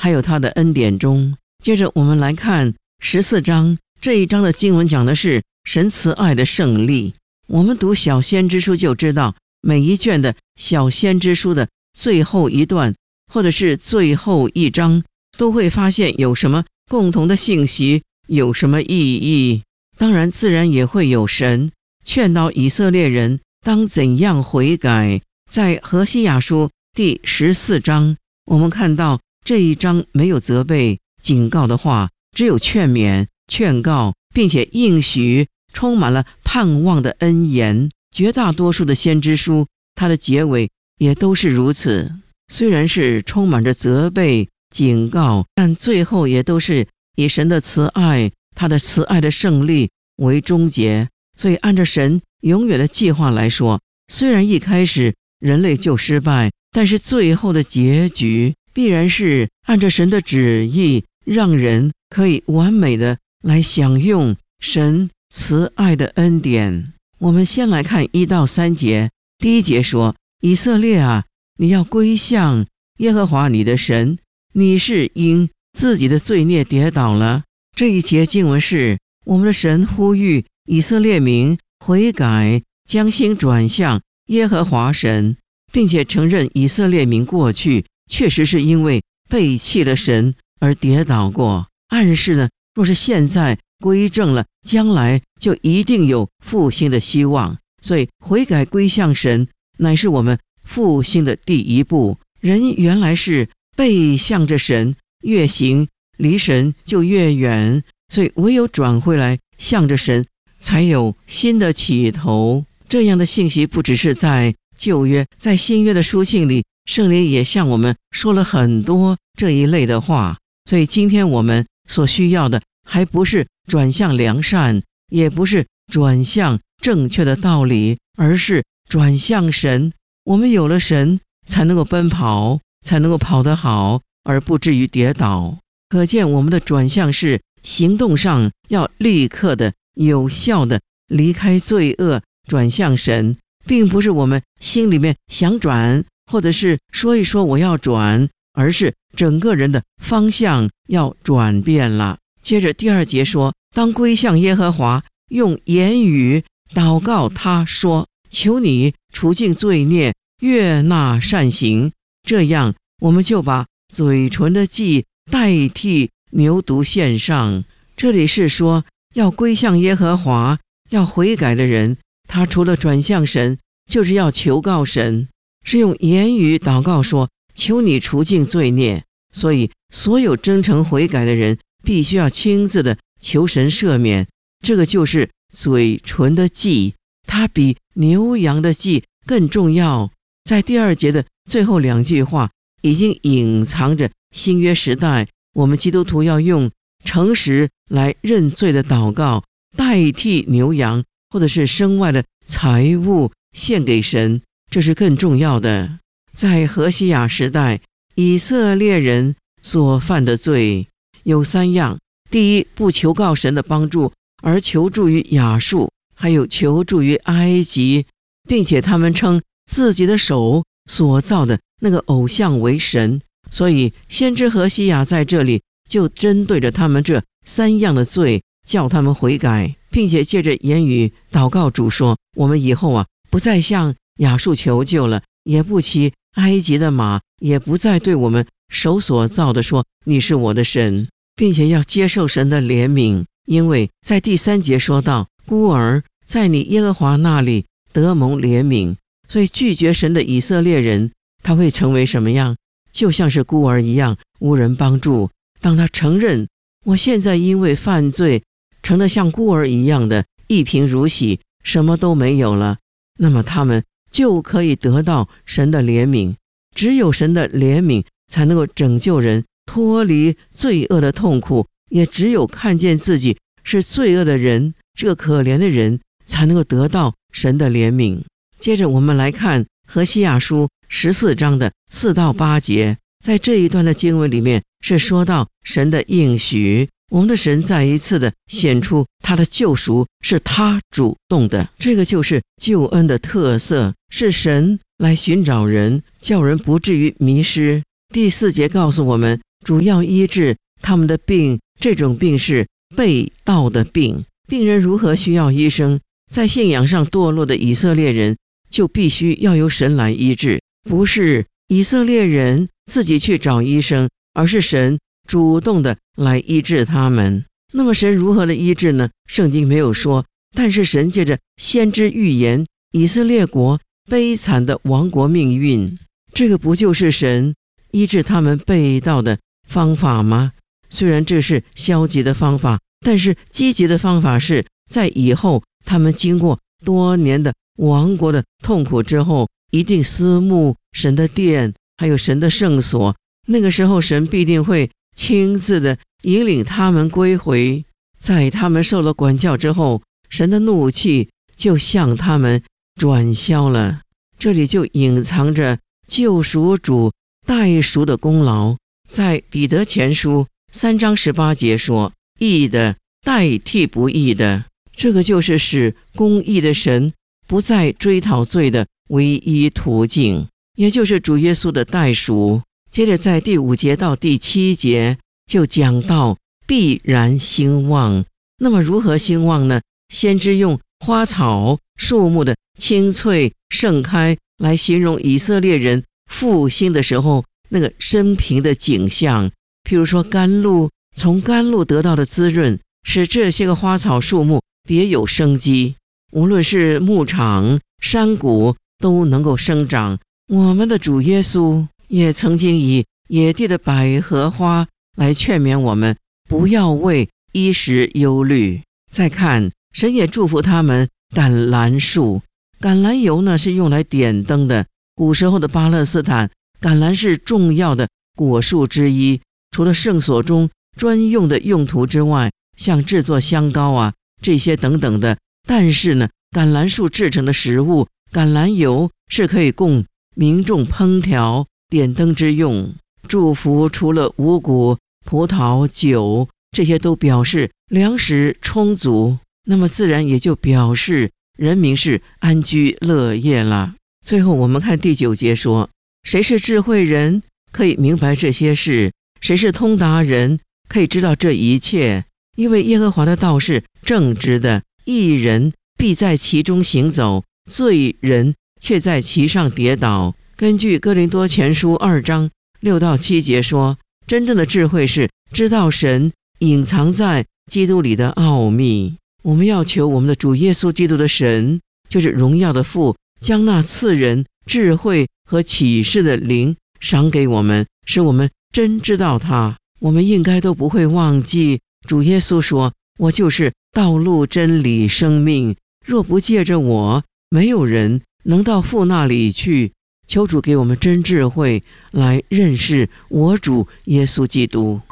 还有他的恩典中。接着我们来看14章，这一章的经文讲的是神慈爱的胜利。我们读小先知书就知道，每一卷的小先知书的最后一段或者是最后一章，都会发现有什么共同的信息，有什么意义。当然自然也会有神劝导以色列人当怎样悔改。在何西亚书第14章，我们看到这一章没有责备警告的话，只有劝勉劝告，并且应许，充满了盼望的恩言。绝大多数的先知书，它的结尾也都是如此，虽然是充满着责备警告，但最后也都是以神的慈爱，他的慈爱的胜利为终结。所以按照神永远的计划来说，虽然一开始人类就失败，但是最后的结局必然是按照神的旨意，让人可以完美的来享用神慈爱的恩典。我们先来看1到3节。第1节说，以色列啊，你要归向耶和华你的神，你是因自己的罪孽跌倒了。这一节经文是我们的神呼吁以色列民悔改，将心转向耶和华神，并且承认以色列民过去确实是因为背弃了神而跌倒过，暗示呢，若是现在归正了，将来就一定有复兴的希望。所以悔改归向神乃是我们复兴的第一步。人原来是背向着神，越行离神就越远，所以唯有转回来向着神，才有新的起头。这样的信息不只是在旧约，在新约的书信里，圣灵也向我们说了很多这一类的话。所以今天我们所需要的还不是转向良善，也不是转向正确的道理，而是转向神。我们有了神，才能够奔跑，才能够跑得好，而不至于跌倒。可见我们的转向是行动上要立刻的有效的离开罪恶，转向神，并不是我们心里面想转，或者是说一说我要转，而是整个人的方向要转变了。接着第2节说，当归向耶和华，用言语祷告他说，求你除尽罪孽，悦纳善行，这样我们就把嘴唇的祭代替牛犊献上。这里是说要归向耶和华，要悔改的人，他除了转向神，就是要求告神，是用言语祷告说，求你除尽罪孽。所以所有真诚悔改的人必须要亲自的求神赦免，这个就是嘴唇的祭，它比牛羊的祭更重要。在第2节的最后2句话已经隐藏着新约时代我们基督徒要用诚实来认罪的祷告，代替牛羊或者是身外的财物献给神，这是更重要的。在何西亚时代，以色列人所犯的罪有3样。第一，不求告神的帮助，而求助于亚述，还有求助于埃及，并且他们称自己的手所造的那个偶像为神。所以先知何西亚在这里就针对着他们这3样的罪，叫他们悔改，并且借着言语祷告主说，我们以后不再向亚述求救了，也不骑埃及的马，也不再对我们手所造的说你是我的神，并且要接受神的怜悯。因为在第3节说到，孤儿在你耶和华那里得蒙怜悯，所以拒绝神的以色列人，他会成为什么样？就像是孤儿一样，无人帮助。当他承认我现在因为犯罪成了像孤儿一样的一贫如洗，什么都没有了，那么他们就可以得到神的怜悯。只有神的怜悯才能够拯救人脱离罪恶的痛苦，也只有看见自己是罪恶的人，这个可怜的人才能够得到神的怜悯。接着我们来看何西亚书14章的4到8节，在这一段的经文里面是说到神的应许，我们的神再一次的显出他的救赎是他主动的，这个就是救恩的特色，是神来寻找人，叫人不至于迷失。第4节告诉我们， 主要医治他们的病。这种病是背道的病。病人如何需要医生？在信仰上堕落的以色列人就必须要由神来医治，不是以色列人自己去找医生，而是神主动的来医治他们。那么神如何的医治呢？圣经没有说，但是神借着先知预言以色列国悲惨的亡国命运，这个不就是神医治他们背道的方法吗？虽然这是消极的方法，但是积极的方法是在以后他们经过多年的亡国的痛苦之后，一定思慕神的殿，还有神的圣所。那个时候神必定会亲自的引领他们归回。在他们受了管教之后，神的怒气就向他们转消了。这里就隐藏着救赎主代赎的功劳。在彼得前书3章18节说，义的代替不义的，这个就是使公义的神不再追讨罪的唯一途径，也就是主耶稣的代赎。接着在第5节到第7节就讲到必然兴旺。那么如何兴旺呢？先知用花草树木的青翠盛开来形容以色列人复兴的时候那个生平的景象。譬如说甘露，从甘露得到的滋润使这些个花草树木别有生机，无论是牧场山谷都能够生长。我们的主耶稣也曾经以野地的百合花来劝勉我们不要为衣食忧虑。再看神也祝福他们橄榄树。橄榄油呢是用来点灯的，古时候的巴勒斯坦橄榄是重要的果树之一，除了圣所中专用的用途之外，像制作香膏啊这些等等的。但是呢，橄榄树制成的食物橄榄油是可以供民众烹调点灯之用。祝福除了五谷、葡萄、酒，这些都表示粮食充足，那么自然也就表示人民是安居乐业了。最后我们看第9节说，谁是智慧人，可以明白这些事？谁是通达人，可以知道这一切？因为耶和华的道是正直的，义人必在其中行走，罪人却在其上跌倒。根据哥林多前书2章6到7节说，真正的智慧是知道神隐藏在基督里的奥秘。我们要求我们的主耶稣基督的神，就是荣耀的父，将那赐人智慧和启示的灵赏给我们，使我们真知道他。我们应该都不会忘记主耶稣说，我就是道路真理生命，若不借着我，没有人能到父那里去。求主给我们真智慧来认识我主耶稣基督。